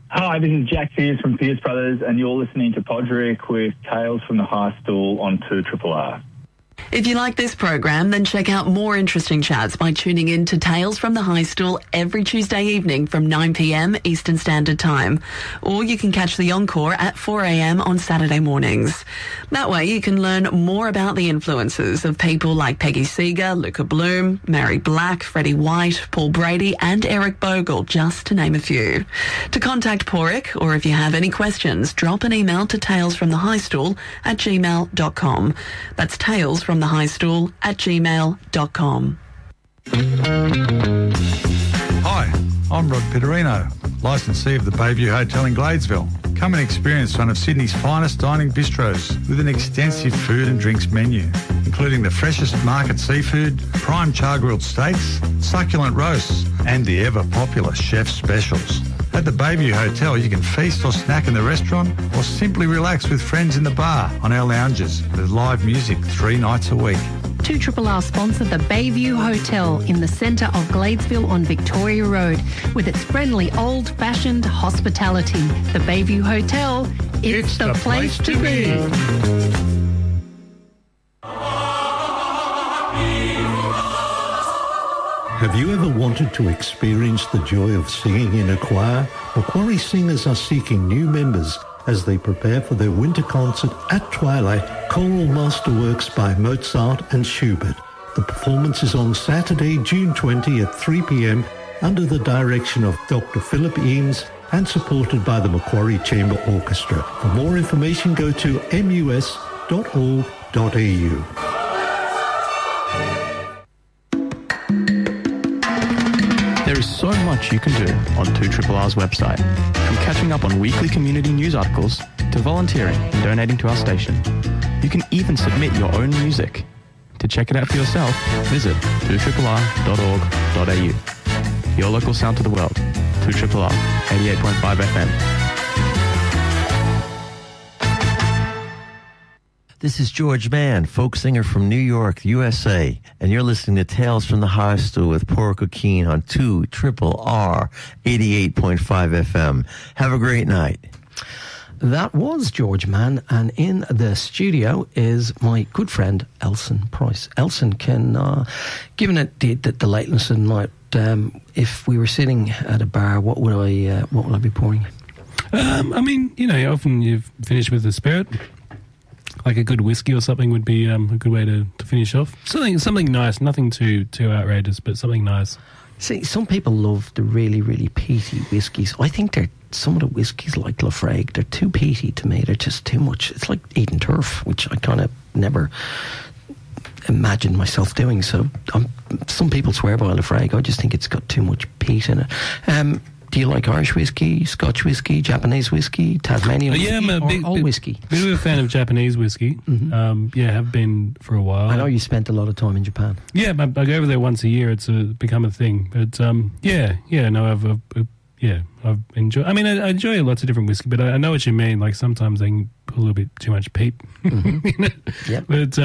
Hi, this is Jack Fears from Fierce Brothers, and you're listening to Podrick with Tales from the High Stool on 2RRR. If you like this program, then check out more interesting chats by tuning in to Tales from the High Stool every Tuesday evening from 9 p.m. Eastern Standard Time. Or you can catch the encore at 4 a.m. on Saturday mornings. That way you can learn more about the influences of people like Peggy Seeger, Luca Bloom, Mary Black, Freddie White, Paul Brady and Eric Bogle, just to name a few. To contact Porrick, or if you have any questions, drop an email to talesfromthehighstool@gmail.com. That's talesfromthehighstool@gmail.com. Hi, I'm Rod Pitterino, licensee of the Bayview Hotel in Gladesville. Come and experience one of Sydney's finest dining bistros with an extensive food and drinks menu, including the freshest market seafood, prime char-grilled steaks, succulent roasts, and the ever-popular chef specials. At the Bayview Hotel, you can feast or snack in the restaurant or simply relax with friends in the bar on our lounges with live music 3 nights a week. 2RRR sponsor the Bayview Hotel in the centre of Gladesville on Victoria Road with its friendly old-fashioned hospitality. The Bayview Hotel, it's the place to be. Have you ever wanted to experience the joy of singing in a choir? Macquarie singers are seeking new members as they prepare for their winter concert at twilight, Choral Masterworks by Mozart and Schubert. The performance is on Saturday, June 20 at 3 p.m. under the direction of Dr. Philip Eames and supported by the Macquarie Chamber Orchestra. For more information, go to mus.org.au. There is so much you can do on 2RRR's website. From catching up on weekly community news articles to volunteering and donating to our station. You can even submit your own music. To check it out for yourself, visit 2RRR.org.au. Your local sound to the world. 2RRR 88.5 FM. This is George Mann, folk singer from New York, USA, and you're listening to Tales from the High Stool with Porrick O'Keen on 2RRR 88.5 FM. Have a great night. That was George Mann, and in the studio is my good friend Elson Price. Elson, given it the lateness of the night, if we were sitting at a bar, what would I be pouring? I mean, often you've finished with a spirit. Like a good whiskey or something would be a good way to finish off. Something nice, nothing too outrageous, but something nice. See, some people love the really, really peaty whiskies. I think some of the whiskies like Laphroaig, they're too peaty to me. They're just too much. It's like eating turf, which I kind of never imagined myself doing. So some people swear by Laphroaig. I just think it's got too much peat in it. Do you like Irish whiskey, Scotch whiskey, Japanese whiskey, Tasmanian whiskey, I'm a bit whiskey? Bit of a fan of Japanese whiskey. Mm-hmm. Have been for a while. I know you spent a lot of time in Japan. Yeah, I go over there once a year. It's become a thing. But I've enjoyed. I mean, I enjoy lots of different whiskey, but I know what you mean. Like sometimes they can put a little bit too much peat. Mm-hmm. Yep. But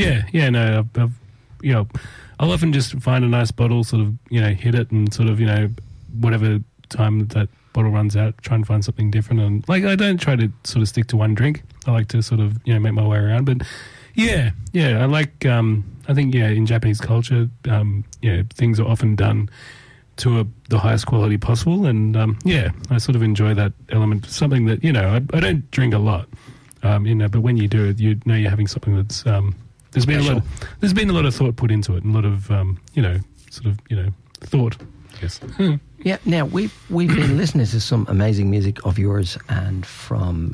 I'll often just find a nice bottle, sort of hit it, and sort of whatever time that bottle runs out, try and find something different. And I don't try to sort of stick to one drink. I like to sort of make my way around. But I like I think in Japanese culture things are often done to the highest quality possible, and I sort of enjoy that element. Something that I don't drink a lot, but when you do it, you're having something that's there's been a lot of thought put into it, and a lot of thought, I guess. Yeah. Now we've been listening to some amazing music of yours and from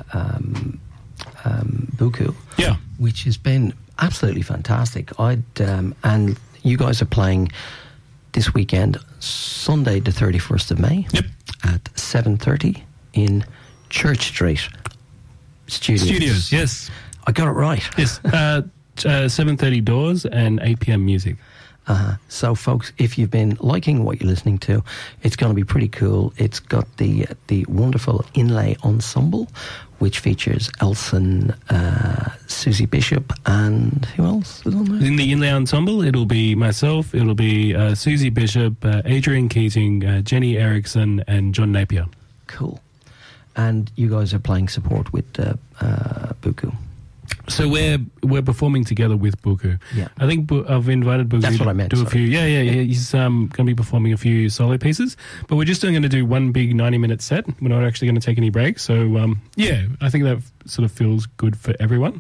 Buku, which has been absolutely fantastic. And you guys are playing this weekend, Sunday the 31st of May, at 7:30 in Church Street Studios. Yes, I got it right. Yes, 7:30 doors and 8 p.m. music. So, folks, if you've been liking what you're listening to, it's going to be pretty cool. It's got the wonderful Inlay Ensemble, which features Elson, Susie Bishop, and who else is on there? In the Inlay Ensemble, it'll be myself, it'll be Susie Bishop, Adrian Keating, Jenny Erickson, and John Napier. Cool. and you guys are playing support with Buku. So we're performing together with Buku. Yeah. I think I've invited Buku That's what I meant, to do a sorry. few. Yeah. He's going to be performing a few solo pieces, but we're just going to do one big 90-minute set. We're not actually going to take any breaks. So I think that sort of feels good for everyone.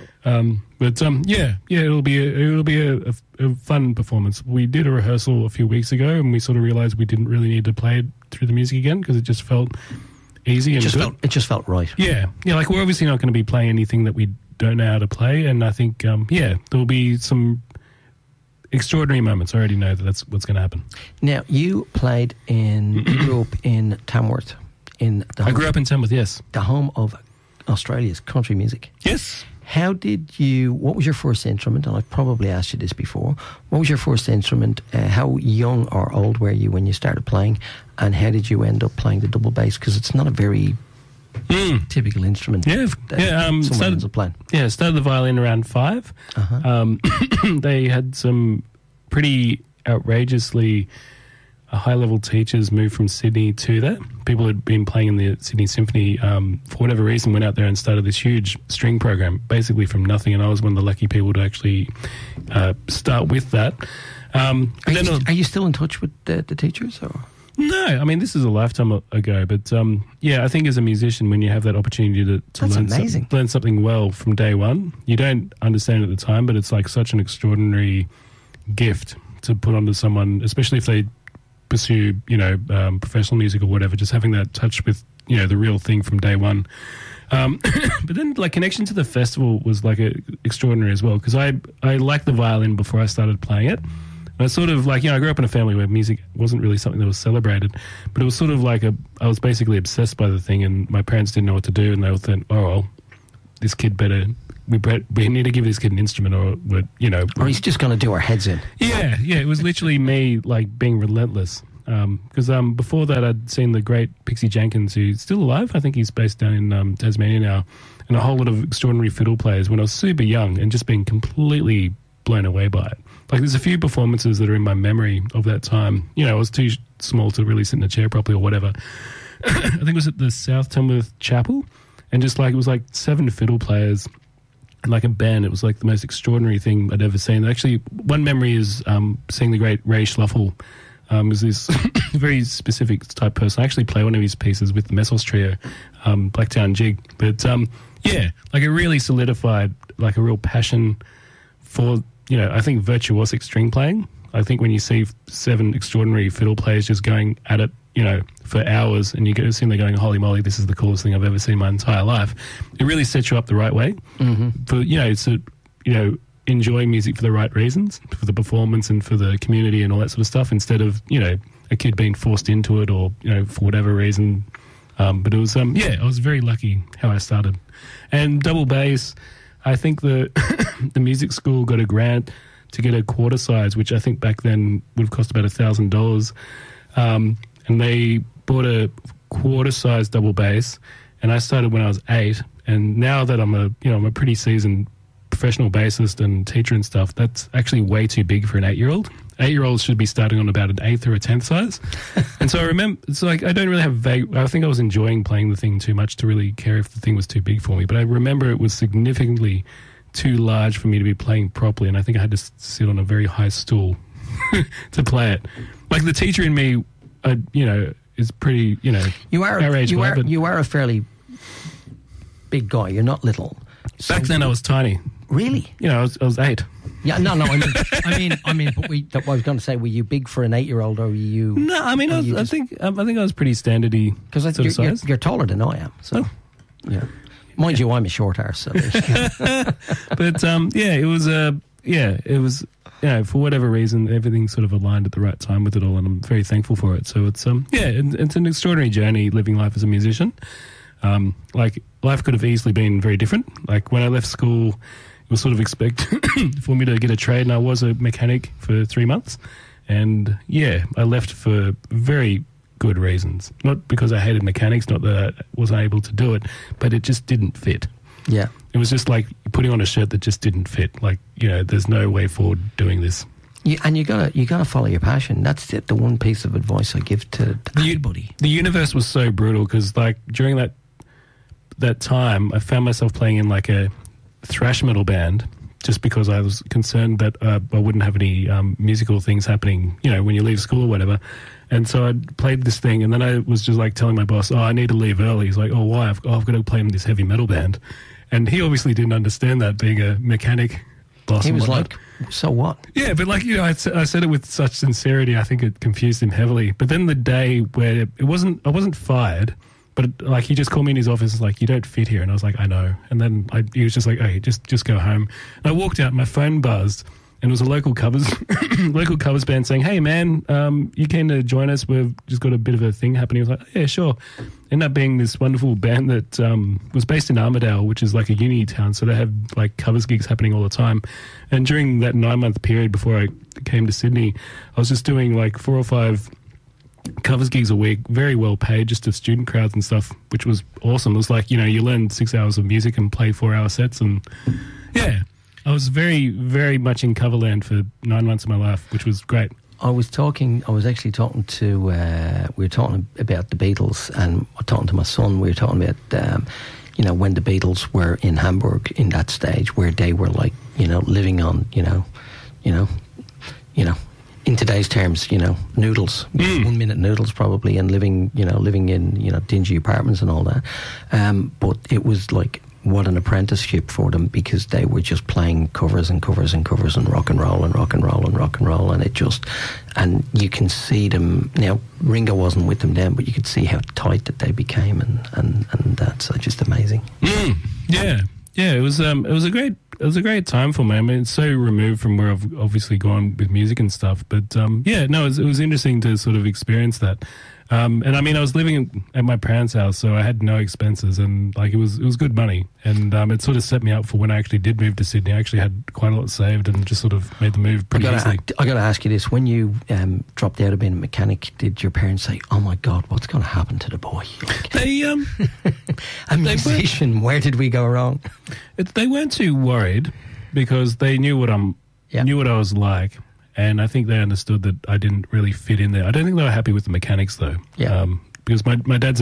It'll be a fun performance. We did a rehearsal a few weeks ago, and we sort of realised we didn't really need to play it through the music again because it just felt easy and good. It just felt right. Yeah. Like we're obviously not going to be playing anything that we don't know how to play, and I think there'll be some extraordinary moments. I already know that's what's going to happen. Now, you grew up in Tamworth. I grew up in Tamworth, yes. The home of Australia's country music. Yes. What was your first instrument? And I've probably asked you this before. What was your first instrument? How young or old were you when you started playing? And how did you end up playing the double bass? Because it's not a very typical instrument. Someone ends up playing. Yeah, started the violin around 5. They had some pretty outrageously high-level teachers move from Sydney to there. People had been playing in the Sydney Symphony, for whatever reason, went out there and started this huge string program, basically from nothing, and I was one of the lucky people to actually start with that. Are you still in touch with the teachers? Or? No, I mean, this is a lifetime ago, but I think as a musician, when you have that opportunity to learn something well from day one, you don't understand it at the time, but it's like such an extraordinary gift to put onto someone, especially if they pursue, professional music or whatever, just having that touch with, the real thing from day one. But then, like, connection to the festival was, like, extraordinary as well, because I liked the violin before I started playing it. And I sort of, like, I grew up in a family where music wasn't really something that was celebrated, but it was sort of like I was basically obsessed by the thing, and my parents didn't know what to do, and they would think, oh, well, this kid we need to give this kid an instrument, or he's just going to do our heads in. Yeah, it was literally me, like, being relentless. Because before that, I'd seen the great Pixie Jenkins, who's still alive. I think he's based down in Tasmania now, and a whole lot of extraordinary fiddle players when I was super young and just being completely blown away by it. Like, there's a few performances that are in my memory of that time. I was too small to really sit in a chair properly or whatever. I think it was at the South Tamworth Chapel, and just like, it was like 7 fiddle players and like a band. It was like the most extraordinary thing I'd ever seen. Actually, one memory is seeing the great Ray Schluffel. Was this very specific type person. I actually play one of his pieces with the Messos Trio, Blacktown Jig. But like it really solidified like a real passion for, I think virtuosic string playing. I think when you see 7 extraordinary fiddle players just going at it, for hours, and you go seeing they're going, holy moly, this is the coolest thing I've ever seen in my entire life. It really sets you up the right way for, enjoying music for the right reasons, for the performance and for the community and all that sort of stuff, instead of, a kid being forced into it or, for whatever reason. But it was, I was very lucky how I started. And double bass, I think the music school got a grant to get a quarter size, which I think back then would have cost about $1,000. And they bought a quarter size double bass, and I started when I was 8. And now that I'm a pretty seasoned professional bassist and teacher and stuff, that's actually way too big for an 8-year-old. 8-year-olds should be starting on about an 1/8 or a 10th size. And so I remember, it's like, I don't really have I think I was enjoying playing the thing too much to really care if the thing was too big for me. But I remember it was significantly too large for me to be playing properly, and I think I had to sit on a very high stool to play it. Like, the teacher in me, is pretty, you are a fairly big guy. You're not little. Back then I was tiny. Really? I was 8. Yeah, no. I mean. But I was going to say, were you big for an 8-year-old, or were you? No, I mean, I think I was pretty standardy. Because you're taller than I am. So, yeah. Mind you, I'm a short arse. So. But it was. For whatever reason, everything sort of aligned at the right time with it all, and I'm very thankful for it. So it's it's an extraordinary journey living life as a musician. Like, life could have easily been very different. Like, when I left school, it was sort of expected for me to get a trade, and I was a mechanic for 3 months. And I left for very good reasons. Not because I hated mechanics, not that I wasn't able to do it, but it just didn't fit. Yeah. It was just like putting on a shirt that just didn't fit. Like, there's no way forward doing this. And you gotta follow your passion. That's the one piece of advice I give to anybody. The universe was so brutal because, like, during that that time, I found myself playing in like a thrash metal band, just because I was concerned that I wouldn't have any musical things happening, when you leave school or whatever. And so I played this thing, and then I was just like telling my boss, I need to leave early. He's like, why? I've got to play in this heavy metal band. And he obviously didn't understand that, being a mechanic boss. He was like, so what? Yeah, but I said it with such sincerity, I think it confused him heavily. But then the day where I wasn't fired, but he just called me in his office, like, you don't fit here. And I was like, I know. And then he was just like, hey, just go home. And I walked out, my phone buzzed, and it was a local covers band saying, hey, man, you keen to join us? We've just got a bit of a thing happening. I was like, yeah, sure. Ended up being this wonderful band that was based in Armidale, which is like a uni town. So they have like covers gigs happening all the time. And during that 9-month period before I came to Sydney, I was just doing like 4 or 5 covers gigs a week, very well paid, just to student crowds and stuff, which was awesome. It was like, you learn 6 hours of music and play 4-hour sets, and yeah, I was very, very much in coverland for 9 months of my life, which was great. I was actually talking to, we were talking about the Beatles, and talking to my son, we were talking about, when the Beatles were in Hamburg in that stage, where they were like, living on, in today's terms, noodles, 1 minute noodles probably, and living in, dingy apartments and all that. But it was like, what an apprenticeship for them, because they were just playing covers and covers and covers and rock and roll and rock and roll and rock and roll, and you can see them now. Ringo wasn't with them then, but you could see how tight that they became, and that's just amazing. Yeah, it was a great time for me. I mean, it's so removed from where I've obviously gone with music and stuff, but it was interesting to sort of experience that. And I mean, I was living at my parents' house, so I had no expenses, and like it was good money, and it sort of set me up for when I actually did move to Sydney. I actually had quite a lot saved, and just sort of made the move pretty easily. I got to ask you this: when you dropped out of being a mechanic, did your parents say, "Oh my God, what's going to happen to the boy?" They a musician. Where did we go wrong? They weren't too worried, because they knew what I was like. And I think they understood that I didn't really fit in there. I don't think they were happy with the mechanics, though. Yeah. Because my dad's